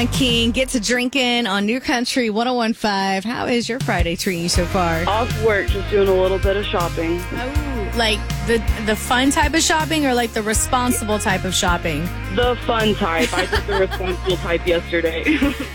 King, get to drinking on New Country 101.5. How is your Friday treating you so far? Off work, just doing a little bit of shopping. Oh, like the fun type of shopping or like the responsible type of shopping? The fun type. I did the responsible type yesterday.